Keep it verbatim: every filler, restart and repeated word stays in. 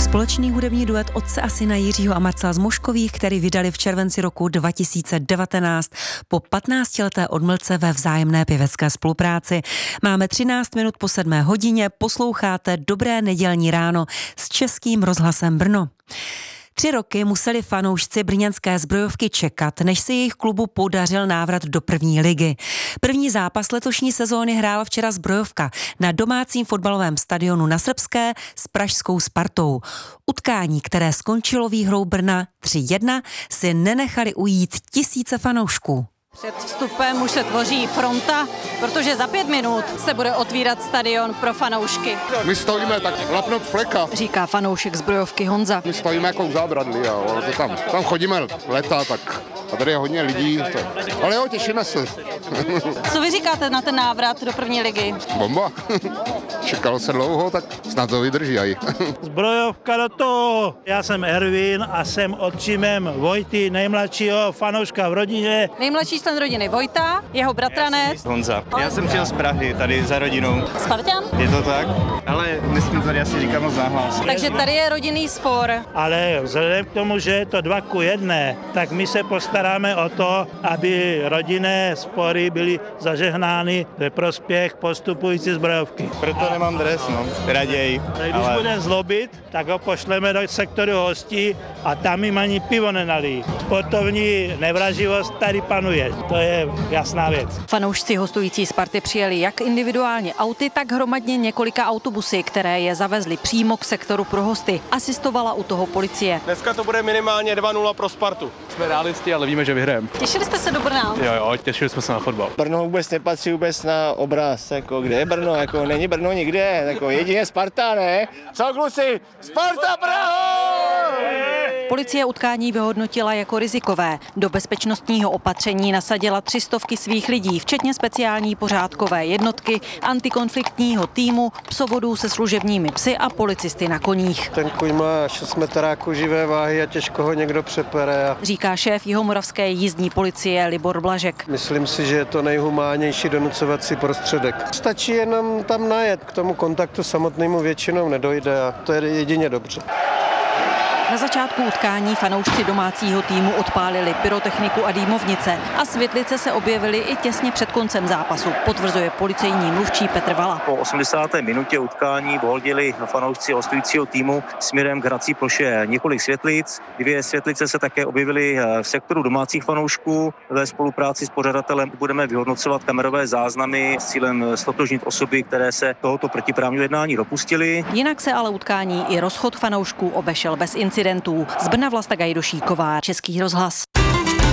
Společný hudební duet otce a syna Jiřího a Marcela Zmoškových, který vydali v červenci roku dva tisíce devatenáct po patnáctileté odmlce ve vzájemné pěvecké spolupráci. Máme třináct minut po sedmé hodině, posloucháte Dobré nedělní ráno s Českým rozhlasem Brno. Tři roky museli fanoušci brněnské Zbrojovky čekat, než se jejich klubu podařil návrat do první ligy. První zápas letošní sezóny hrála včera Zbrojovka na domácím fotbalovém stadionu na Srbské s pražskou Spartou. Utkání, které skončilo výhrou Brna tři jedna, si nenechali ujít tisíce fanoušků. Před vstupem už se tvoří fronta, protože za pět minut se bude otvírat stadion pro fanoušky. My stojíme tak lapnout fleka. Říká fanoušek Zbrojovky Honza. My stojíme jako u zábradlí, ale to tam, tam chodíme leta, tak a tady je hodně lidí. To, ale jo, těšíme se. Co vy říkáte na ten návrat do první ligy? Bomba. Čekalo se dlouho, tak snad to vydrží aj. Zbrojovka do toho. Já jsem Ervin a jsem otčimem Vojty, nejmladšího fanouška v rodině. Nejmladší člen rodiny Vojta, jeho bratranec. Honza. Já jsem přijel z Prahy, tady za rodinou. Spartan? Je to tak? Ale myslím, tady asi říkám moc náhlas. Takže tady je rodinný spor. Ale vzhledem k tomu, že je to dva ku jedné, tak my se postaráme o to, aby rodinné spory byly zažehnány ve prospěch postupující Zbrojovky. Proto nemám dres, no. Raději. Když ale... bude zlobit, tak ho pošleme do sektoru hostí a tam jim ani pivo nenalí. Sportovní nevraživost tady panuje. To je jasná věc. Fanoušci hostující Sparty přijeli jak individuálně auty, tak hromadně několika autobusy, které je zavezly přímo k sektoru pro hosty. Asistovala u toho policie. Dneska to bude minimálně dva nula pro Spartu. Jsme realisti, ale víme, že vyhrajeme. Těšili jste se do Brna? Jo, jo, těšili jsme se na fotbal. Brno vůbec nepatří vůbec na obraz, jako kde je Brno, jako není Brno nikde, jako jedině Sparta, ne? Co kluci? Sparta Praha! Policie utkání vyhodnotila jako rizikové. Do bezpečnostního opatření nasadila tři stovky svých lidí, včetně speciální pořádkové jednotky, antikonfliktního týmu, psovodů se služebními psy a policisty na koních. Ten kuň má šest metráků živé váhy a těžko ho někdo přepere. Říká šéf jihomoravské jízdní policie Libor Blažek. Myslím si, že je to nejhumánější donucovací prostředek. Stačí jenom tam najet, k tomu kontaktu samotnému většinou nedojde a to je jedině dobře. Na začátku utkání fanoušci domácího týmu odpálili pyrotechniku a dýmovnice a světlice se objevily i těsně před koncem zápasu, potvrzuje policejní mluvčí Petr Vala. Po osmdesáté minutě utkání vohodili fanoušci hostujícího týmu směrem k hrací ploše několik světlic. Dvě světlice se také objevily v sektoru domácích fanoušků. Ve spolupráci s pořadatelem budeme vyhodnocovat kamerové záznamy s cílem ztotožnit osoby, které se tohoto protiprávního jednání dopustily. Jinak se ale utkání i rozchod fanoušků obešel bez incidentů. Z Brna Vlasta Gajdošíková, Český rozhlas.